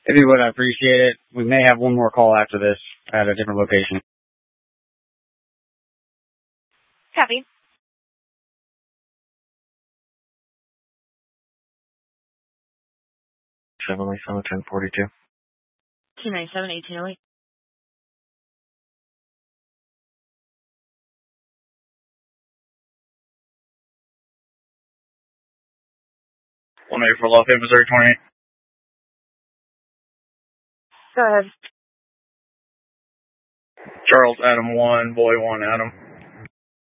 If you would, I appreciate it. We may have one more call after this at a different location. Copy. 1042. 297-1808. One eight for Lafayette, Missouri 28. Go ahead. Charles Adam 1, Boy 1 Adam.